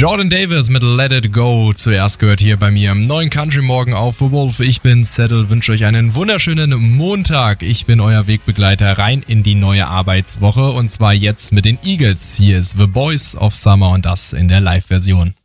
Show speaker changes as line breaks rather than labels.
Jordan Davis mit Let It Go zuerst gehört hier bei mir im neuen Country Morgen auf The Wolf. Ich bin Settle, wünsche euch einen wunderschönen Montag. Ich bin euer Wegbegleiter rein in die neue Arbeitswoche und zwar jetzt mit den Eagles. Hier ist The Boys of Summer und das in der Live-Version.